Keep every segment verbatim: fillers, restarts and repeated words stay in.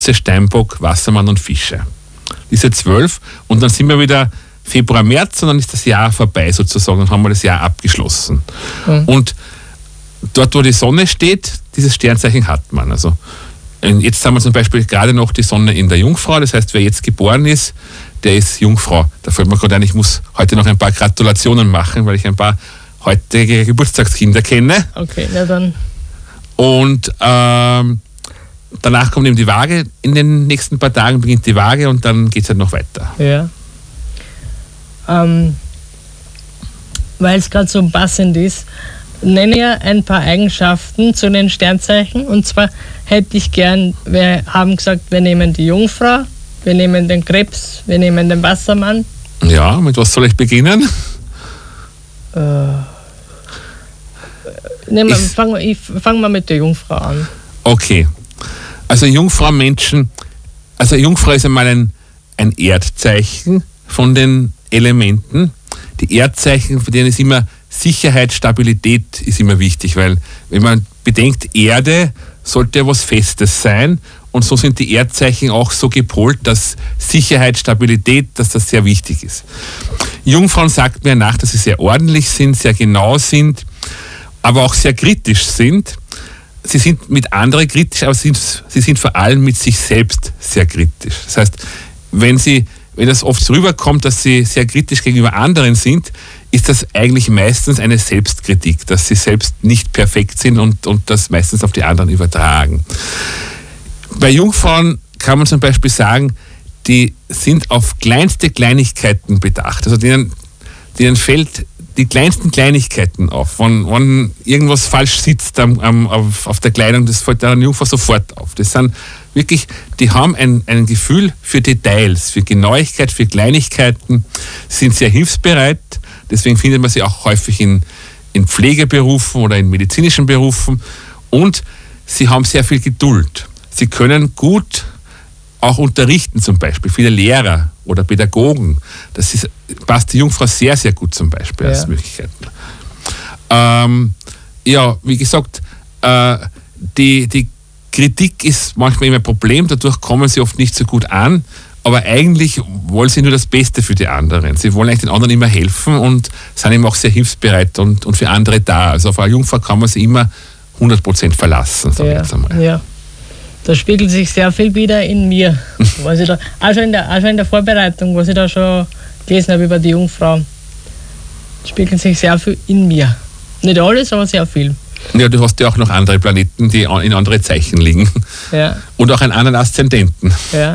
Steinbock, Wassermann und Fische. Diese zwölf. Und dann sind wir wieder Februar, März und dann ist das Jahr vorbei sozusagen. Dann haben wir das Jahr abgeschlossen. Mhm. Und dort, wo die Sonne steht, dieses Sternzeichen hat man. Also jetzt haben wir zum Beispiel gerade noch die Sonne in der Jungfrau. Das heißt, wer jetzt geboren ist, der ist Jungfrau. Da fällt mir gerade ein, ich muss heute noch ein paar Gratulationen machen, weil ich ein paar heutige Geburtstagskinder kenne. Okay, na dann. Und ähm, danach kommt eben die Waage. In den nächsten paar Tagen beginnt die Waage und dann geht es halt noch weiter. Ja. Ähm, weil es gerade so passend ist, nenne ja ein paar Eigenschaften zu den Sternzeichen. Und zwar hätte ich gern, wir haben gesagt, wir nehmen die Jungfrau, wir nehmen den Krebs, wir nehmen den Wassermann. Ja, mit was soll ich beginnen? Äh, nehmen wir, fangen wir, ich fange mal mit der Jungfrau an. Okay. Also Jungfrau-Menschen, also Jungfrau ist einmal ein, ein Erdzeichen von den Elementen. Die Erdzeichen, für denen ist immer Sicherheit, Stabilität ist immer wichtig, weil wenn man bedenkt, Erde sollte ja was Festes sein und so sind die Erdzeichen auch so gepolt, dass Sicherheit, Stabilität, dass das sehr wichtig ist. Jungfrauen sagt mir nach, dass sie sehr ordentlich sind, sehr genau sind, aber auch sehr kritisch sind. Sie sind mit anderen kritisch, aber sie sind, sie sind vor allem mit sich selbst sehr kritisch. Das heißt, wenn sie Wenn das oft so rüberkommt, dass sie sehr kritisch gegenüber anderen sind, ist das eigentlich meistens eine Selbstkritik, dass sie selbst nicht perfekt sind und, und das meistens auf die anderen übertragen. Bei Jungfrauen kann man zum Beispiel sagen, die sind auf kleinste Kleinigkeiten bedacht. Also denen, denen fällt die kleinsten Kleinigkeiten auf. Wenn, wenn irgendwas falsch sitzt am, am, auf, auf der Kleidung, das fällt der Jungfrau sofort auf. Das sind wirklich, die haben ein, ein Gefühl für Details, für Genauigkeit, für Kleinigkeiten, sind sehr hilfsbereit. Deswegen findet man sie auch häufig in, in Pflegeberufen oder in medizinischen Berufen. Und sie haben sehr viel Geduld. Sie können gut auch unterrichten zum Beispiel, viele Lehrer oder Pädagogen. Das ist, passt die Jungfrau sehr, sehr gut zum Beispiel als ja. Möglichkeit. Ähm, ja, wie gesagt, äh, die, die Kritik ist manchmal immer ein Problem, dadurch kommen sie oft nicht so gut an, aber eigentlich wollen sie nur das Beste für die anderen. Sie wollen eigentlich den anderen immer helfen und sind eben auch sehr hilfsbereit und, und für andere da. Also auf eine Jungfrau kann man sich immer hundert Prozent verlassen, sage ich ja, jetzt einmal. Ja. Da spiegelt sich sehr viel wieder in mir. Was ich da, auch, schon in der, auch schon in der Vorbereitung, was ich da schon gelesen habe über die Jungfrau, spiegelt sich sehr viel in mir. Nicht alles, aber sehr viel. Ja, du hast ja auch noch andere Planeten, die in andere Zeichen liegen. Ja. Und auch einen anderen Aszendenten. Ja.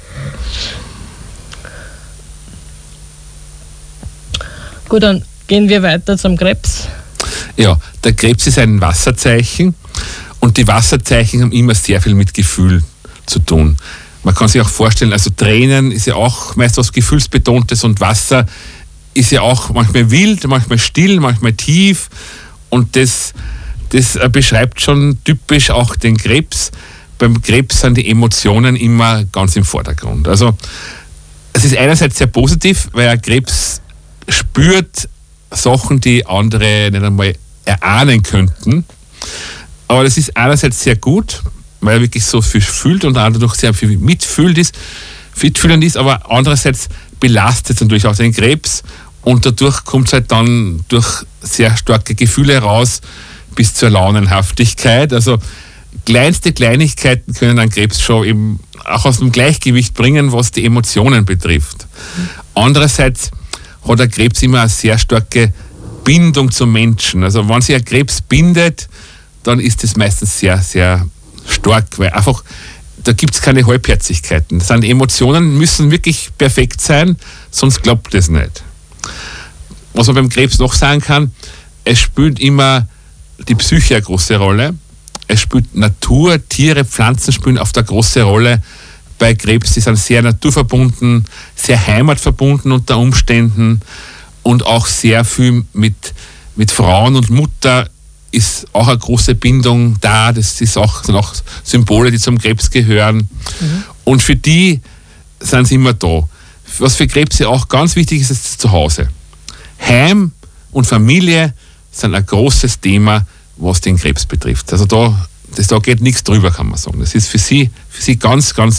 Gut, dann gehen wir weiter zum Krebs. Ja, der Krebs ist ein Wasserzeichen und die Wasserzeichen haben immer sehr viel mit Gefühl zu tun. Man kann sich auch vorstellen, also Tränen ist ja auch meist was Gefühlsbetontes und Wasser ist ja auch manchmal wild, manchmal still, manchmal tief und das, das beschreibt schon typisch auch den Krebs. Beim Krebs sind die Emotionen immer ganz im Vordergrund. Also es ist einerseits sehr positiv, weil ein Krebs spürt Sachen, die andere nicht einmal erahnen könnten. Aber das ist einerseits sehr gut, weil er wirklich so viel fühlt und dadurch sehr viel mitfühlend ist, mitfühlend ist, aber andererseits belastet es natürlich auch den Krebs und dadurch kommt es halt dann durch sehr starke Gefühle raus bis zur Launenhaftigkeit. Also kleinste Kleinigkeiten können einen Krebs schon eben auch aus dem Gleichgewicht bringen, was die Emotionen betrifft. Mhm. Andererseits hat der Krebs immer eine sehr starke Bindung zum Menschen. Also wenn sich ein Krebs bindet, dann ist das meistens sehr, sehr stark, weil einfach, da gibt es keine Halbherzigkeiten. Das sind Emotionen, müssen wirklich perfekt sein, sonst klappt das nicht. Was man beim Krebs noch sagen kann, es spielt immer die Psyche eine große Rolle. Es spielt Natur, Tiere, Pflanzen spielen oft eine große Rolle bei Krebs. Die sind sehr naturverbunden, sehr heimatverbunden unter Umständen und auch sehr viel mit, mit Frauen und Mutter ist auch eine große Bindung da. Das ist auch, sind auch Symbole, die zum Krebs gehören. Mhm. Und für die sind sie immer da. Was für Krebse auch ganz wichtig ist, ist das Zuhause. Heim und Familie sind ein großes Thema, was den Krebs betrifft. Also da, das, da geht nichts drüber, kann man sagen. Das ist für sie für sie ganz, ganz